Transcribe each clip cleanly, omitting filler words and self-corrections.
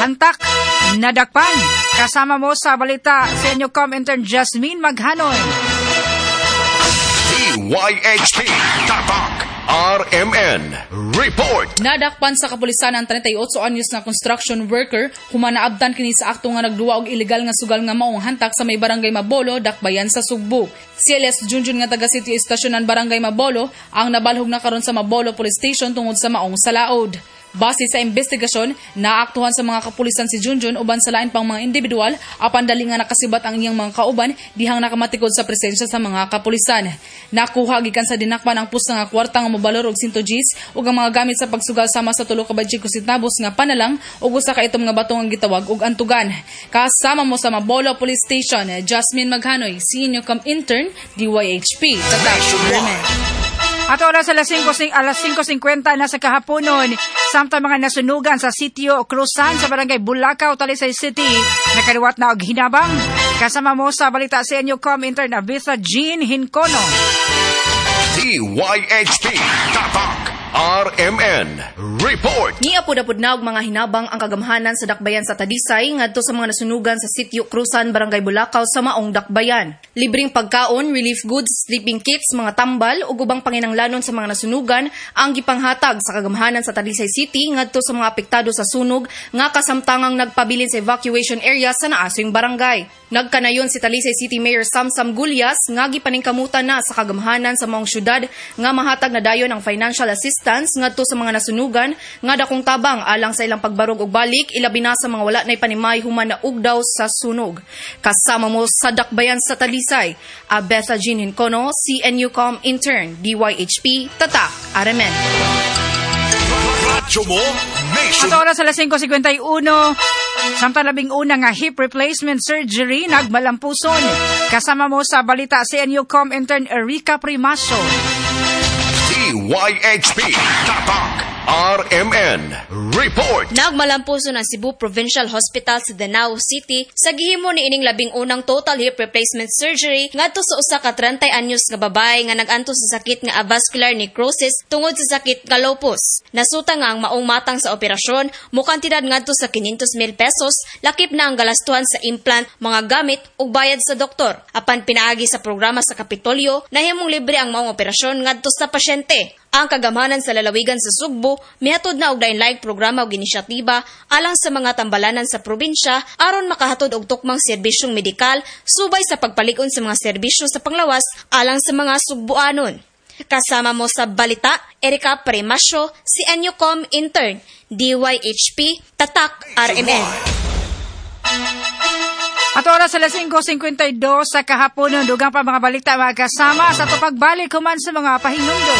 Hantak, nadakpan. Kasama mo sa balita sa inyo intern Jasmine Maghanoy. DYHP Tatak RMN Report. Nadakpan sa kapulisan ang 38 anyos na construction worker humanaabtan kini sa akto nga nagduwa og illegal nga sugal nga maong hantak sa may barangay Mabolo, Dakbayan sa Sugbo. Si LS Junjun nga taga City Estasyonan Barangay Mabolo ang nabalhog na karon sa Mabolo Police Station tungod sa maong salaod. Base sa investigasyon, naaktuhan sa mga kapulisan si Junjun uban sa lain pang mga individual apan dali nga nakasibat ang iyang mga kauban dihang nakamatikod sa presensya sa mga kapulisan. Nakuha gikan sa dinakpan ang pusa nga kwarta nga mobalor og 100 Gs ug ang mga gamit sa pagsugal sama sa 3 ka centavos nga panalang ug usa ka itom nga batong ang gitawag og antugan. Kasama mo sa Mabolo Police Station, Jasmine Maghanoy, Senior Com Intern, DYHP. At oras alas 5:50 na sa kahaponon, samtang mga nasunugan sa sitio Cruzan sa barangay Bulacau, Talisay City, nakaliwat na og hinabang. Kasama mo sa balita sa inyo intern Avitha Jean Hincono. DYHP Tatak RMN Report. Niapod-apod na og mga hinabang ang kagamhanan sa Dakbayan sa Talisay ngadto sa mga nasunugan sa sitio Cruzan, barangay Bulacau sa maong Dakbayan. Libreng pagkaon, relief goods, sleeping kits, mga tambal ug ubang panginanglanon sa mga nasunugan ang gipanghatag sa kagamhanan sa Talisay City ngadto sa mga apektado sa sunog nga kasamtangang nagpabilin sa evacuation area sa naasing barangay. Nagkanayon si Talisay City Mayor Samsam Gulyas nga gipaningkamutan na sa kagamhanan sa maong syudad nga mahatag na dayon ang financial assistance ngadto sa mga nasunugan nga dakong tabang alang sa ilang pagbarog og balik ilabi na sa mga wala nay panimay human na ugdaw sa sunog. Kasama mo sa Dakbayan sa Talisay, Avitha Jean Hincono, CNU Com Intern, DYHP Tatak RMN. At oras alas 5:51, samtang 11 nga hip replacement surgery nagmalampuson. Kasama mo sa balita CNU Com Intern Erica Primaso. DYHP Tatak RMN Report. Nagmalampuson ang Cebu Provincial Hospital sa Danao City sa gihimo ni ining 11 total hip replacement surgery ngadto sa usa ka 30 anyos nga babae nga naganto sa sakit nga avascular necrosis tungod sa sakit nga lupus. Nasuta nga ang maong matang sa operasyon mo kantidad ngadto sa 500,000 pesos, lakip na ang galastuhan sa implant, mga gamit ug bayad sa doktor. Apan pinaagi sa programa sa Kapitolyo, nahimong libre ang maong operasyon ngadto sa pasyente. Ang kagamhanan sa lalawigan sa Sugbo mihatod na og dainlaing programa ug inisyatiba alang sa mga tambalanan sa probinsya aron makahatod og tukmang serbisyong medikal subay sa pagpalig-on sa mga serbisyo sa panglawas alang sa mga Sugboanon. Kasama mo sa balita, Erica Primasyo, CNU Com Intern, DYHP Tatak RMN. At oras alas 5:52 sa kahaponon, dugang pa mga balita magkasama sa pagbalik kuman sa mga pahinungdon.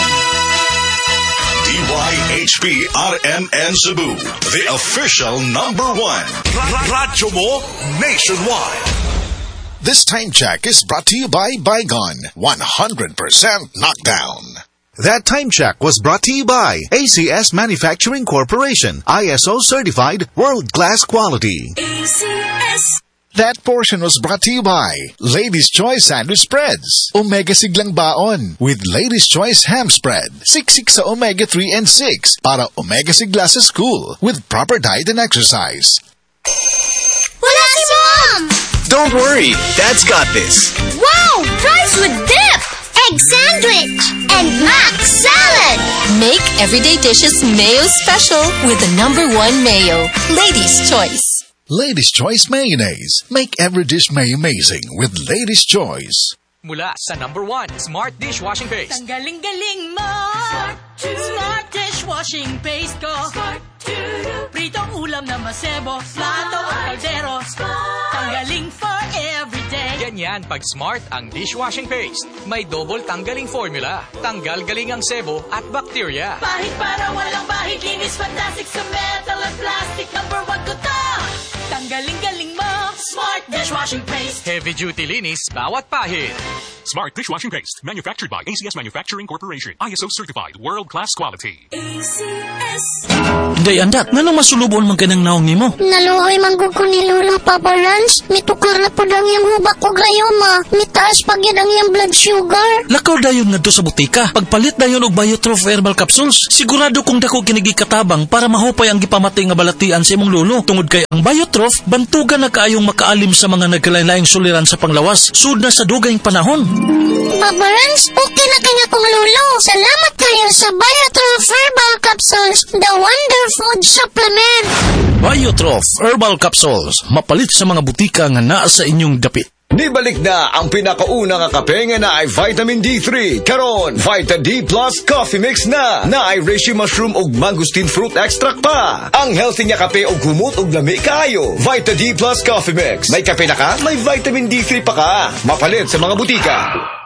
DYHP RMN Cebu, the official #1. Radyo mo nationwide. This time check is brought to you by Bygone, 100% knockdown. That time check was brought to you by ACS Manufacturing Corporation, ISO certified world-class quality. ACS. That portion was brought to you by Ladies' Choice Sandwich Spreads, Omega Siglang Baon, with Ladies' Choice Ham Spread, 6 sa Omega 3 and 6, para Omega Sigla sa school, with proper diet and exercise. Wala si Mom! Don't worry, Dad's got this. Wow! Fries with dip! Egg sandwich! And mac salad! Make everyday dishes mayo special with the #1 mayo, Ladies' Choice. Ladies' Choice Mayonnaise. Make every dish may amazing with Ladies' Choice. Mula sa #1 Smart Dishwashing Paste. Ang galing-galing mo! Smart Dishwashing Paste ko! Pritong ulam na masebo, plato o kaldero. Tanggaling for everyday. Ganyan pag Smart ang dishwashing paste. May double tanggaling formula. Tanggal galing ang sebo at bacteria. Bahid para walang bahid, linis fantastic sa metal at plastic. #1 ko to! Tanggaling-galing mo, Smart Dishwashing dishwashing paste. Heavy duty linis bawat pahid. Smart dishwashing paste, manufactured by ACS Manufacturing Corporation. ISO certified, world-class quality. Day andak, nganong masulubon man kanang naong nimo? Naluhoy manggug ko ni Lola Papa Rans. Mitukar na po lang yung hubak ko gayoma. Mitaas pag yan ang yung blood sugar. Lakaw dayon nga do sa butika. Pagpalit dayon og Biotrof herbal capsules. Sigurado kung dako kinigi katabang para mahupay ang gipamatay nga balatian sa imong lolo. Tungod kay ang Biotrof, bantugan na kaayong makaalim sa mga nagkalain-laing suliran sa panglawas. Sud na sa dugayng panahon. Papa Rans, okay na kanya kong lolo. Salamat kayo sa Biotrof herbal capsules. The Wonder Food Supplement. Biotrof herbal capsules. Mapalit sa mga butika nga naa sa inyong dapit. Nibalik na ang pinakauna nga kape nga na ay vitamin D3. Karon, Vita D Plus Coffee Mix na ay reishi mushroom ug mangosteen fruit extract pa. Ang healthy nga kape og humot ug lami kaayo. Vita D Plus Coffee Mix. May kape na ka, may vitamin D3 pa ka. Mapalit sa mga butika.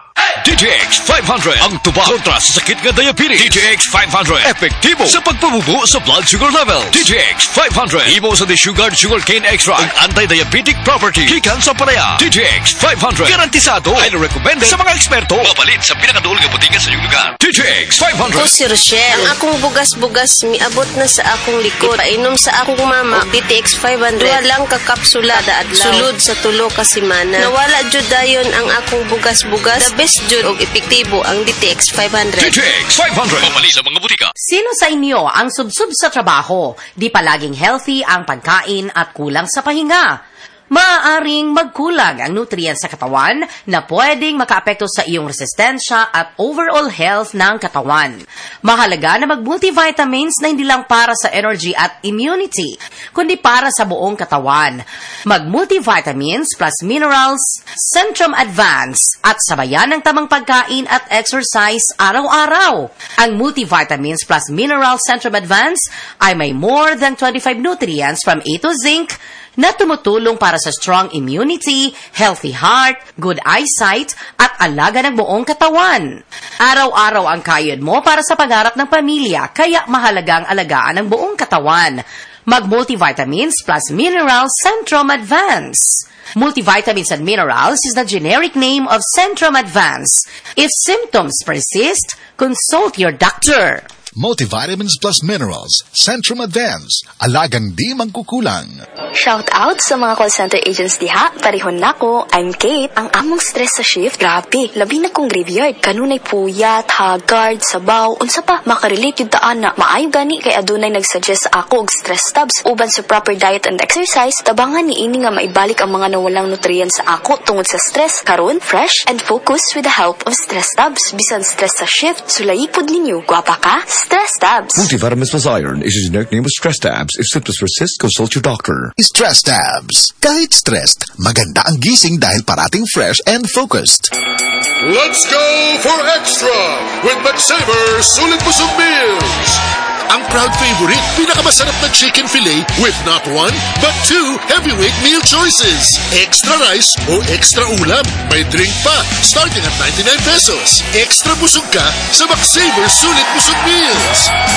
DTX 500 ang tuba kontra sa sakit nga diabetes. DTX 500 epektibo sa pagpabubo sa blood sugar level. DTX 500 imo sa desugared sugarcane extract ug anti-diabetic property gikan sa palaya. DTX 500 garantisado ay recommended sa mga eksperto. Mapalit sa pinakaduol nga butika sa iyong lugar. DTX 500. Ako si Rochelle. Ang akong bugas-bugas miabot na sa akong likod. Painom sa akong mama og DTX 500. Duha lang ka kapsula daadlaw. Sulod sa tulo ka semana. Nawala jud dayon ang akong bugas-bugas. The best jud og epektibo ang DTX 500. DTX 500 mapalit sa mga butika. Sino sa inyo ang subsub sa trabaho? Di palaging healthy ang pagkain at kulang sa pahinga? Maaaring magkulang ang nutrients sa katawan na pwedeng makaapekto sa iyong resistensya at overall health ng katawan. Mahalaga na mag-multivitamins na hindi lang para sa energy at immunity, kundi para sa buong katawan. Mag-multivitamins plus minerals, Centrum Advance, at sabayan ng tamang pagkain at exercise araw-araw. Ang multivitamins plus minerals Centrum Advance ay may more than 25 nutrients from A to zinc, na tumutulong para sa strong immunity, healthy heart, good eyesight, at alaga ng buong katawan. Araw-araw ang kayod mo para sa pangarap ng pamilya, kaya mahalagang alagaan ang buong katawan. Mag-multivitamins plus minerals Centrum Advance. Multivitamins and minerals is the generic name of Centrum Advance. If symptoms persist, consult your doctor. Multivitamins plus minerals, Centrum Advance, alagang di mangkukulang. Shout out sa mga call center agents diha. Tarihon nako, I'm Kate. Ang among stress sa shift, grabe. Labi na kong graveyard. Kanunay puyat, haggard, sabaw, unsa pa, makarelate yung taan na. Maayo gani kay adunay nagsuggest sa ako og stress tabs. Uban sa proper diet and exercise, tabangan ni ini nga maibalik ang mga nawalang nutrients sa ako tungod sa stress. Karon, fresh and focused with the help of stress tabs. Bisan stress sa shift, sulayipod ninyo. Guwapa ka? Stress tabs. Multivitamins plus iron is a generic name of stress tabs. If symptoms persist, consult your doctor. Stress tabs. Kahit stressed, maganda ang gising dahil parating fresh and focused. Let's go for extra with McSaver Sulit Busog Meals. Ang proud favorite, pinakamasarap na chicken fillet with not one, but two heavyweight meal choices. Extra rice o extra ulam. May drink pa, starting at 99 pesos. Extra busog ka sa McSaver Sulit Busog Meals.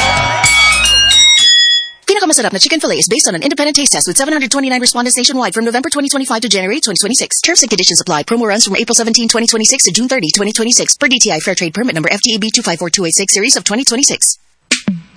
Pinakamasarap na chicken fillet is based on an independent taste test with 729 respondents nationwide from November 2025 to January 2026. Terms and conditions apply. Promo runs from April 17, 2026 to June 30, 2026 per DTI Fair Trade Permit number FTAB 254286 series of 2026.